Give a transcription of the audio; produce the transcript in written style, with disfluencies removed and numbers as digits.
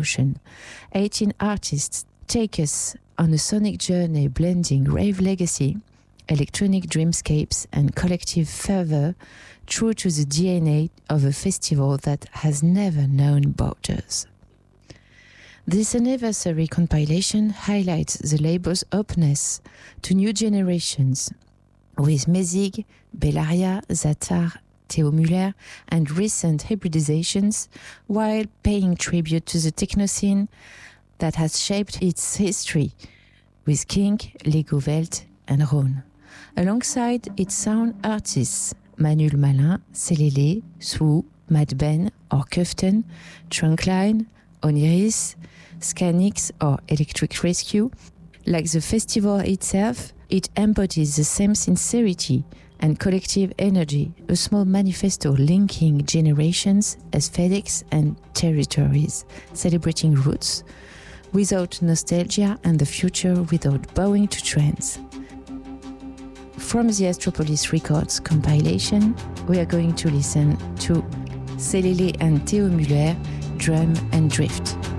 motion. 18 artists take us on a sonic journey blending rave legacy, electronic dreamscapes and collective fervor, true to the DNA of a festival that has never known borders. This anniversary compilation highlights the label's openness to new generations, with Mezig, Bellaria, Zatar, Theo Müller, and recent hybridizations, while paying tribute to the techno scene that has shaped its history, with Kink, Lego Welt, and Rhône. Alongside its sound artists, Manuel Malin, Selele, Swoo, Mad Ben, or Kuften, Trunkline, Oniris, Scanix, or Electric Rescue, like the festival itself, it embodies the same sincerity and collective energy, a small manifesto linking generations, aesthetics, and territories, celebrating roots, without nostalgia and the future without bowing to trends. From the Astropolis Records compilation, we are going to listen to Selele and Theo Müller, Drum and Drift.